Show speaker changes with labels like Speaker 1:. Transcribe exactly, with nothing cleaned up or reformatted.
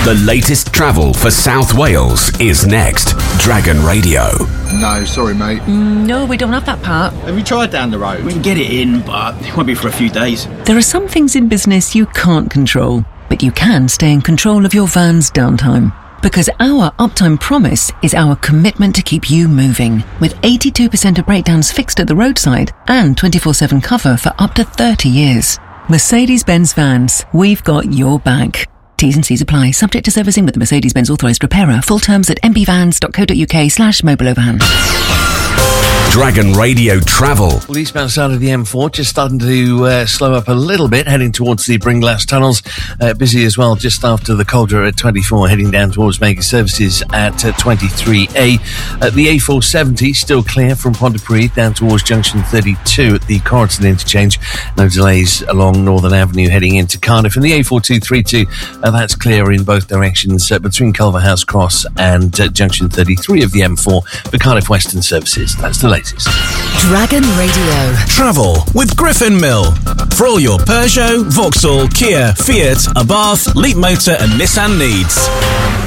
Speaker 1: The latest travel for South Wales is next. Dragon Radio.
Speaker 2: No, sorry, mate.
Speaker 3: Mm, no, we don't have that part.
Speaker 4: Have you tried down the road? We can get it in, but it won't be for a few days.
Speaker 3: There are some things in business you can't control, but you can stay in control of your van's downtime. Because our uptime promise is our commitment to keep you moving, with eighty-two percent of breakdowns fixed at the roadside and twenty-four seven cover for up to thirty years. Mercedes-Benz Vans, we've got your back. T's and C's apply, subject to servicing with the Mercedes-Benz authorised repairer. Full terms at m b vans dot co dot u k slash mobilovan.
Speaker 1: Dragon Radio Travel.
Speaker 5: Well, the eastbound side of the M four just starting to uh, slow up a little bit, heading towards the Bringlass tunnels. Uh, busy as well just after the Calder at twenty-four, heading down towards Mega Services at uh, twenty-three A. Uh, the A four seventy still clear from Pontypridd down towards Junction thirty-two at the Corrigan interchange. No delays along Northern Avenue heading into Cardiff. And the A four two thirty-two, uh, that's clear in both directions uh, between Culverhouse Cross and uh, Junction thirty-three of the M four for Cardiff Western services. That's the latest.
Speaker 6: Dragon Radio.
Speaker 7: Travel with Griffin Mill. For all your Peugeot, Vauxhall, Kia, Fiat, Abarth, Leapmotor and Nissan needs.